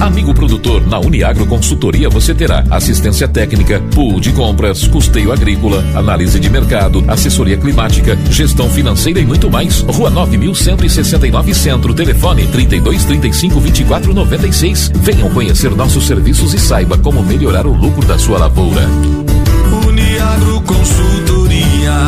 Amigo produtor, na Uniagro Consultoria você terá assistência técnica, pool de compras, custeio agrícola, análise de mercado, assessoria climática, gestão financeira e muito mais. Rua 9.169 Centro, telefone 3235-2496. Venham conhecer nossos serviços e saiba como melhorar o lucro da sua lavoura. Uniagro Consultoria.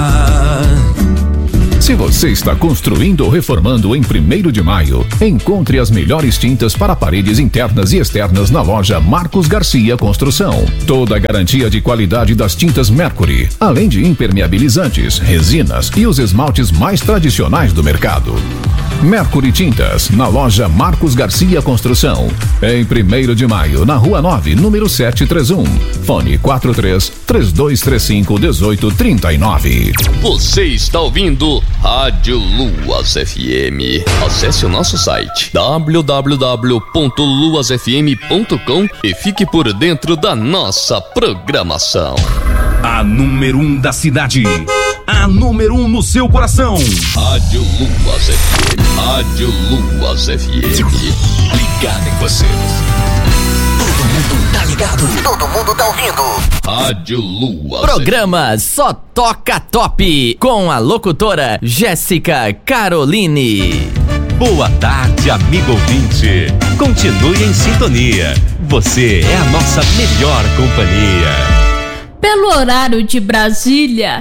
Se você está construindo ou reformando em 1º de Maio, encontre as melhores tintas para paredes internas e externas na loja Marcos Garcia Construção. Toda a garantia de qualidade das tintas Mercury, além de impermeabilizantes, resinas e os esmaltes mais tradicionais do mercado. Mercury Tintas, na loja Marcos Garcia Construção. Em 1º de Maio, na Rua 9, número 731. Fone 43-3235-1839. Você está ouvindo Rádio Luas FM. Acesse o nosso site www.luasfm.com e fique por dentro da nossa programação. A número 1 da cidade. A número 1 no seu coração. Rádio Luas FM. Rádio Luas FM. Ligado em você. Todo mundo tá ligado. Todo mundo tá ouvindo. Rádio Luas. Programa Só Toca Top com a locutora Jéssica Caroline. Boa tarde, amigo ouvinte. Continue em sintonia. Você é a nossa melhor companhia. Pelo horário de Brasília,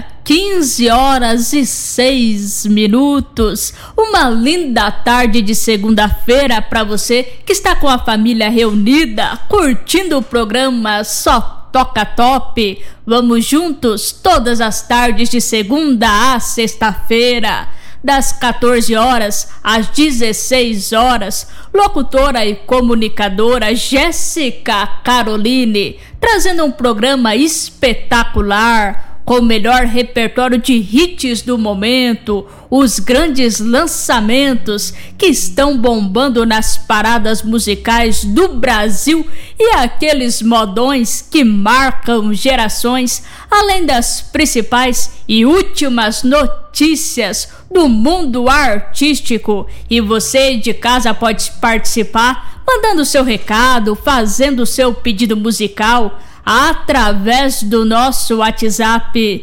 15h06. Uma linda tarde de segunda-feira para você que está com a família reunida, curtindo o programa Só Toca Top. Vamos juntos todas as tardes de segunda a sexta-feira, das 14 horas às 16 horas. Locutora e comunicadora Jéssica Caroline, trazendo um programa espetacular com o melhor repertório de hits do momento, os grandes lançamentos que estão bombando nas paradas musicais do Brasil e aqueles modões que marcam gerações, além das principais e últimas notícias do mundo artístico. E você de casa pode participar mandando seu recado, fazendo seu pedido musical através do nosso WhatsApp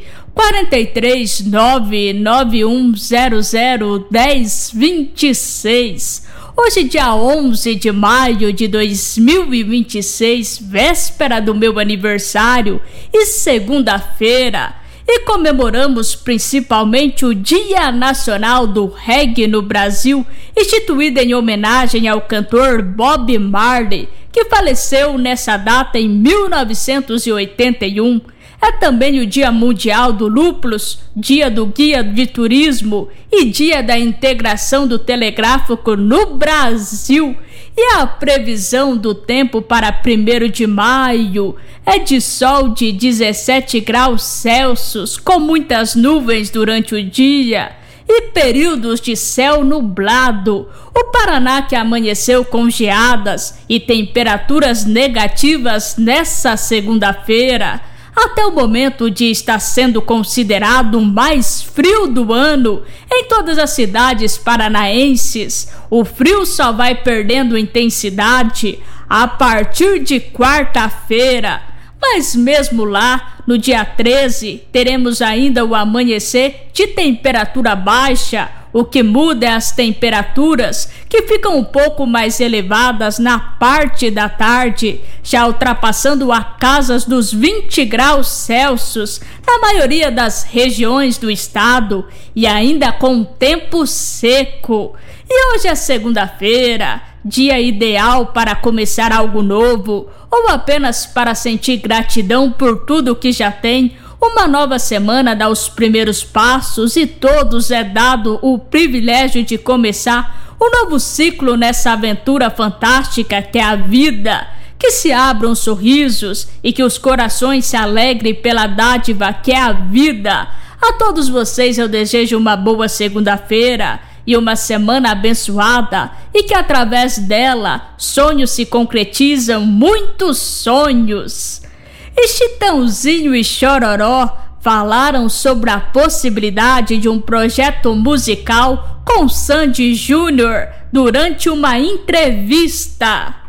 43991001026. Hoje, dia 11 de maio de 2026, véspera do meu aniversário e segunda-feira, e comemoramos principalmente o Dia Nacional do Reggae no Brasil, instituído em homenagem ao cantor Bob Marley, que faleceu nessa data em 1981. É também o Dia Mundial do Lúpulos, Dia do Guia de Turismo e Dia da Integração do Telegráfico no Brasil. E a previsão do tempo para 1º de maio é de sol de 17 graus Celsius, com muitas nuvens durante o dia e períodos de céu nublado. O Paraná, que amanheceu com geadas e temperaturas negativas nessa segunda-feira, até o momento de estar sendo considerado o mais frio do ano em todas as cidades paranaenses. O frio só vai perdendo intensidade a partir de quarta-feira, mas mesmo lá, no dia 13, teremos ainda o amanhecer de temperatura baixa. O que muda é as temperaturas, que ficam um pouco mais elevadas na parte da tarde, já ultrapassando a casas dos 20 graus Celsius na maioria das regiões do estado, e ainda com tempo seco. E hoje é segunda-feira, dia ideal para começar algo novo, ou apenas para sentir gratidão por tudo que já tem. Uma nova semana dá os primeiros passos e todos é dado o privilégio de começar um novo ciclo nessa aventura fantástica que é a vida. Que se abram sorrisos e que os corações se alegrem pela dádiva que é a vida. A todos vocês eu desejo uma boa segunda-feira e uma semana abençoada, e que através dela sonhos se concretizam, muitos sonhos. E Chitãozinho e Chororó falaram sobre a possibilidade de um projeto musical com Sandy Júnior durante uma entrevista.